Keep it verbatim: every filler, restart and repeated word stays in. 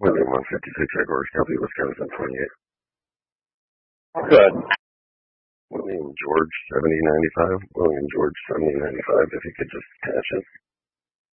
William one fifty-six, Edwards County, Wisconsin, twenty-eight. Good. William George, seventy ninety-five. William George, seventy ninety-five, if you could just attach it.